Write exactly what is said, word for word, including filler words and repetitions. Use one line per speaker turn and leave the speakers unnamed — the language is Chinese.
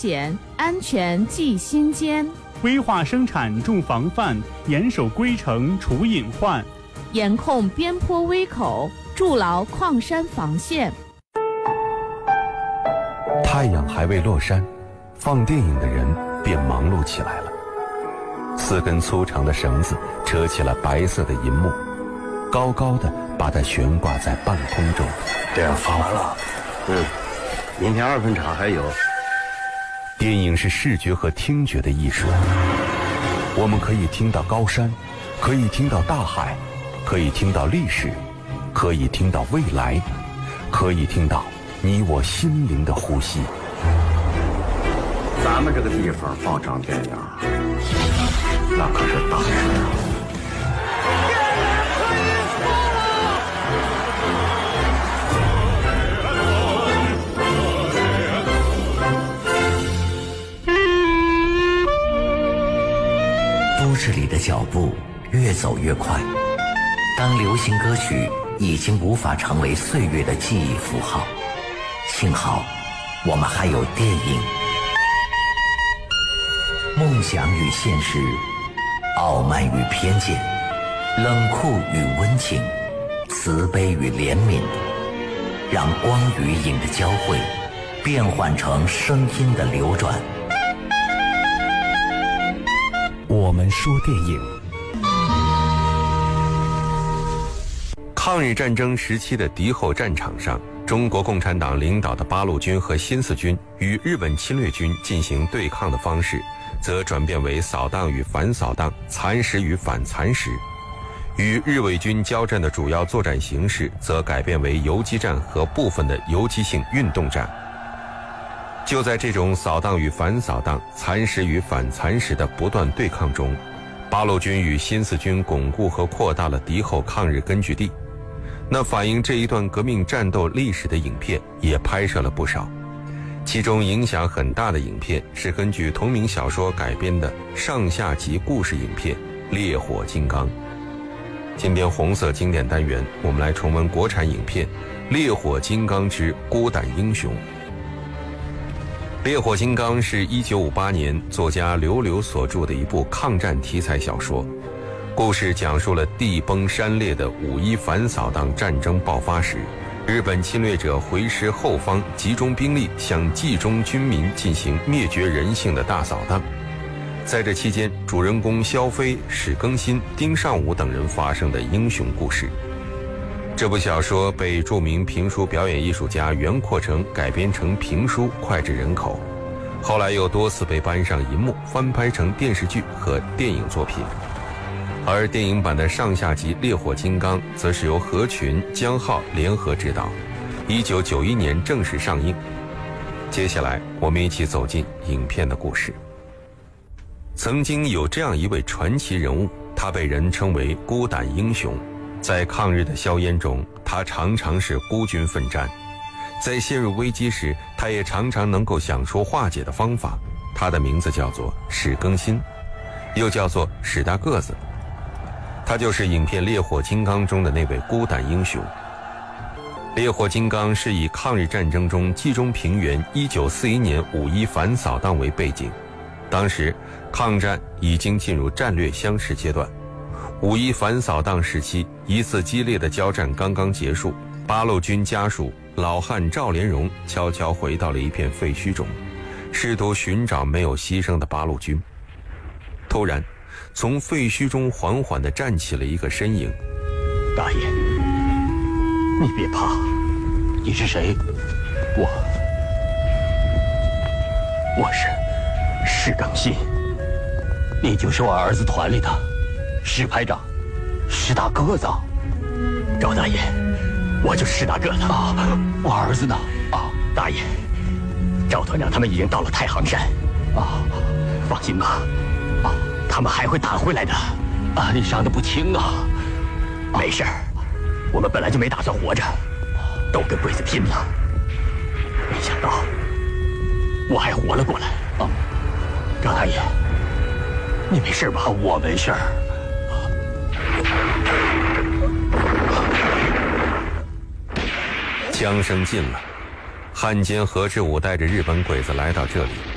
检，安全记心间。
规划生产重防范，严守规程除隐患。
严控边坡危口，筑牢矿山防线。
太阳还未落山，放电影的人便忙碌起来了。四根粗长的绳子扯起了白色的银幕，高高的把它悬挂在半空中。
这样放完了，嗯，明天二分场还有。
电影是视觉和听觉的艺术，我们可以听到高山，可以听到大海，可以听到历史，可以听到未来，可以听到你我心灵的呼吸。
咱们这个地方放场电影，那可是大事啊！
都市里的脚步越走越快，当流行歌曲已经无法成为岁月的记忆符号，幸好我们还有电影。梦想与现实，傲慢与偏见，冷酷与温情，慈悲与怜悯，让光与影的交汇变换成声音的流转。
我们说电影。抗日战争时期的敌后战场上，中国共产党领导的八路军和新四军与日本侵略军进行对抗的方式，则转变为扫荡与反扫荡、蚕食与反蚕食；与日伪军交战的主要作战形式，则改变为游击战和部分的游击性运动战。就在这种扫荡与反扫荡、蚕食与反蚕食的不断对抗中，八路军与新四军巩固和扩大了敌后抗日根据地。那反映这一段革命战斗历史的影片也拍摄了不少，其中影响很大的影片是根据同名小说改编的上下集故事影片《烈火金刚》。今天红色经典单元，我们来重温国产影片《烈火金刚之孤胆英雄》。《烈火金刚》是一九五八年作家刘刘所著的一部抗战题材小说，故事讲述了地崩山裂的五一反扫荡战争爆发时，日本侵略者回师后方集中兵力向冀中军民进行灭绝人性的大扫荡。在这期间，主人公萧飞、史更新、丁尚武等人发生的英雄故事。这部小说被著名评书表演艺术家袁阔成改编成评书脍炙人口，后来又多次被搬上银幕，翻拍成电视剧和电影作品。而电影版的上下集《烈火金刚》则是由何群、姜浩联合执导，一九九一年正式上映。接下来，我们一起走进影片的故事。曾经有这样一位传奇人物，他被人称为孤胆英雄。在抗日的硝烟中，他常常是孤军奋战；在陷入危机时，他也常常能够想出化解的方法。他的名字叫做史更新，又叫做史大个子。他就是影片《烈火金刚》中的那位孤胆英雄。烈火金刚是以抗日战争中冀中平原一九四一年五一反扫荡为背景，当时抗战已经进入战略相持阶段。五一反扫荡时期，一次激烈的交战刚刚结束，八路军家属老汉赵连荣悄悄回到了一片废墟中，试图寻找没有牺牲的八路军。突然，从废墟中缓缓地站起了一个身影。
大爷，你别怕。你是谁？我，我是史更新。你就是我儿子团里的史排长，史大个子。赵大爷，我就是史大个子啊。我儿子呢？啊，大爷，赵团长他们已经到了太行山。啊，放心吧。啊，他们还会打回来的。啊，你伤得不轻啊。没事儿，我们本来就没打算活着，都跟鬼子拼了。没想到我还活了过来。啊，赵大爷，你没事吧？我没事儿。
枪声尽了，汉奸何志武带着日本鬼子来到这里，